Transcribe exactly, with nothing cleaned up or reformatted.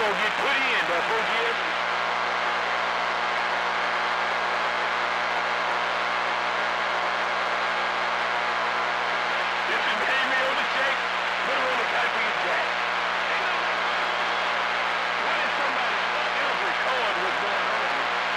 gonna get put in. That's O G S.